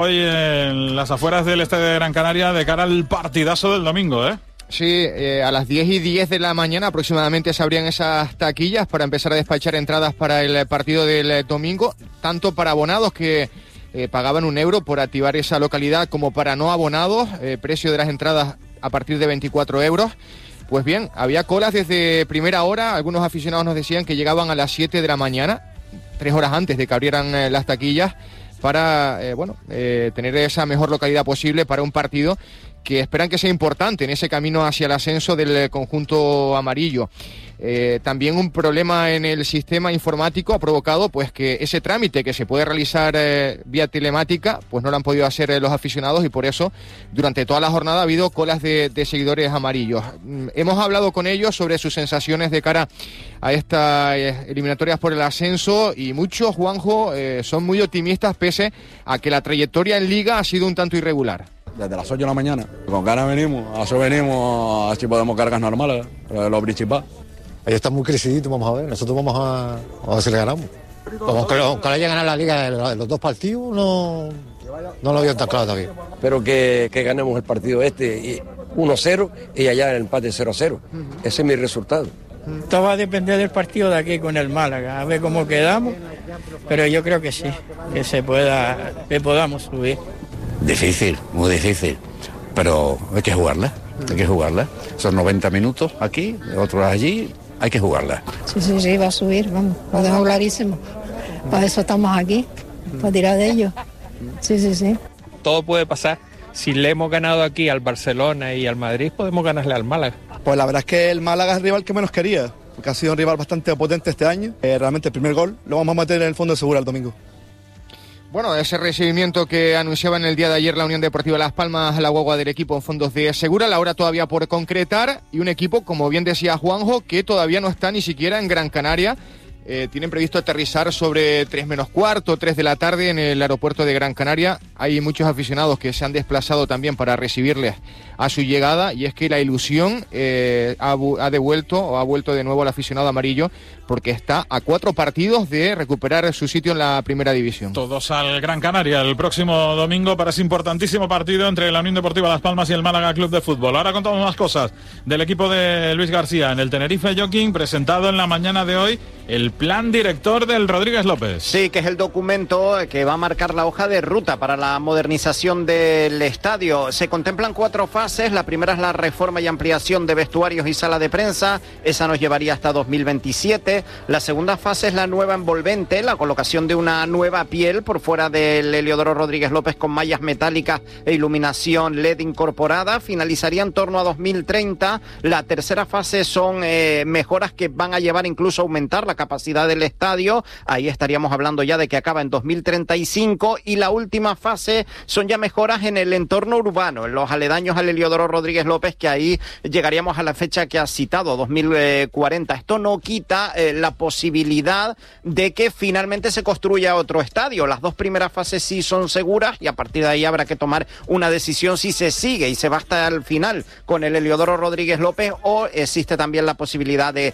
Hoy en las afueras del estadio de Gran Canaria de cara al partidazo del domingo, ¿eh? Sí, a las 10:10 de la mañana aproximadamente se abrían esas taquillas para empezar a despachar entradas para el partido del domingo, tanto para abonados que pagaban €1 por activar esa localidad, como para no abonados, precio de las entradas a partir de €24. Pues bien, había colas desde primera hora, algunos aficionados nos decían que llegaban a las 7 de la mañana, 3 horas antes de que abrieran las taquillas, para tener esa mejor localidad posible para un partido que esperan que sea importante en ese camino hacia el ascenso del conjunto amarillo. También un problema en el sistema informático ha provocado pues que ese trámite que se puede realizar vía telemática, pues no lo han podido hacer los aficionados, y por eso durante toda la jornada ha habido colas de seguidores amarillos. Hemos hablado con ellos sobre sus sensaciones de cara a estas eliminatorias por el ascenso, y muchos, Juanjo, son muy optimistas pese a que la trayectoria en Liga ha sido un tanto irregular. Desde las 8 de la mañana, con ganas venimos, a eso venimos, así podemos cargas normales, los principales. Ahí está muy crecidito, vamos a ver, nosotros vamos a ver si le ganamos. Como que haya ganado la Liga en los 2 partidos, no lo veo tan claro todavía. Pero que ganemos el partido 1-0 y allá el empate 0-0. Ese es mi resultado. Todo va a depender del partido de aquí con el Málaga, a ver cómo quedamos, pero yo creo que sí, que podamos subir. Difícil, muy difícil, pero hay que jugarla. Son 90 minutos aquí, otros allí, hay que jugarla. Sí, va a subir, vamos, lo dejo clarísimo. Para eso estamos aquí, para tirar de ellos. Sí. Todo puede pasar. Si le hemos ganado aquí al Barcelona y al Madrid, podemos ganarle al Málaga. Pues la verdad es que el Málaga es el rival que menos quería, porque ha sido un rival bastante potente este año. Realmente el primer gol lo vamos a meter en el fondo de segura el domingo. Bueno, ese recibimiento que anunciaba en el día de ayer la Unión Deportiva Las Palmas, la guagua del equipo en fondos de segura, la hora todavía por concretar, y un equipo, como bien decía Juanjo, que todavía no está ni siquiera en Gran Canaria. Tienen previsto aterrizar sobre 3 menos cuarto, 3 de la tarde en el aeropuerto de Gran Canaria. Hay muchos aficionados que se han desplazado también para recibirles a su llegada, y es que la ilusión ha vuelto de nuevo al aficionado amarillo, porque está a 4 partidos de recuperar su sitio en la primera división. Todos al Gran Canaria el próximo domingo para ese importantísimo partido entre la Unión Deportiva Las Palmas y el Málaga Club de Fútbol. Ahora contamos más cosas del equipo de Luis García. En el Tenerife Jogging, presentado en la mañana de hoy el plan director del Rodríguez López. Sí, que es el documento que va a marcar la hoja de ruta para la modernización del estadio. Se contemplan 4 fases. La primera es la reforma y ampliación de vestuarios y sala de prensa. Esa nos llevaría hasta 2027. La segunda fase es la nueva envolvente, la colocación de una nueva piel por fuera del Heliodoro Rodríguez López con mallas metálicas e iluminación LED incorporada. Finalizaría en torno a 2030. La tercera fase son mejoras que van a llevar incluso a aumentar la capacidad del estadio. Ahí estaríamos hablando ya de que acaba en 2035. Y la última fase son ya mejoras en el entorno urbano, en los aledaños al Heliodoro Rodríguez López, que ahí llegaríamos a la fecha que ha citado, 2040. Esto no quita la posibilidad de que finalmente se construya otro estadio. Las 2 primeras fases sí son seguras, y a partir de ahí habrá que tomar una decisión si se sigue y se va hasta el final con el Heliodoro Rodríguez López, o existe también la posibilidad de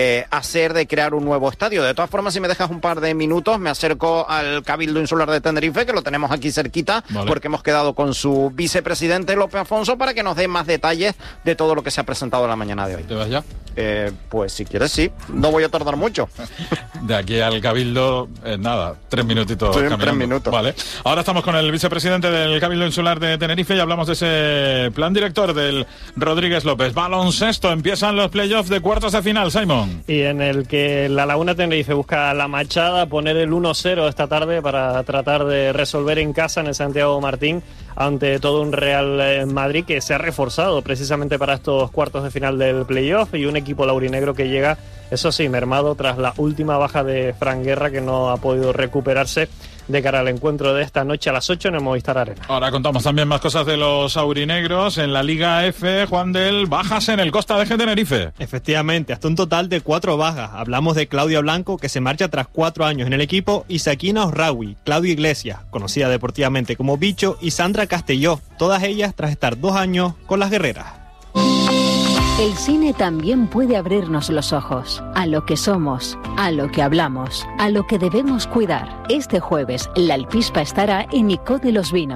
crear un nuevo estadio. De todas formas, si me dejas un par de minutos, me acerco al Cabildo Insular de Tenerife, que lo tenemos aquí cerquita, vale, porque hemos quedado con su vicepresidente López Afonso para que nos dé más detalles de todo lo que se ha presentado en la mañana de hoy. ¿Te vas ya? Pues si quieres sí, no voy a tardar mucho. De aquí al Cabildo, nada, 3 minutitos. Sí, 3 minutos. Vale. Ahora estamos con el vicepresidente del Cabildo Insular de Tenerife y hablamos de ese plan director del Rodríguez López. Baloncesto, empiezan los playoffs de cuartos de final, Simon. Y en el que la Laguna Tenerife busca la machada, poner el 1-0 esta tarde para tratar de resolver en casa en el Santiago Martín ante todo un Real Madrid que se ha reforzado precisamente para estos cuartos de final del playoff, y un equipo laurinegro que llega, eso sí, mermado tras la última baja de Fran Guerra, que no ha podido recuperarse de cara al encuentro de esta noche a las 8 en el Movistar Arena. Ahora contamos también más cosas de los aurinegros en la Liga F. Juan del, bajas en el Costa de Tenerife. Efectivamente, hasta un total de 4 bajas. Hablamos de Claudia Blanco, que se marcha tras 4 años en el equipo, y Sakina Osrawi, Claudia Iglesias, conocida deportivamente como Bicho, y Sandra Castelló, todas ellas tras estar 2 años con las guerreras. El cine también puede abrirnos los ojos a lo que somos, a lo que hablamos, a lo que debemos cuidar. Este jueves, la Alpispa estará en Icó de los Vinos.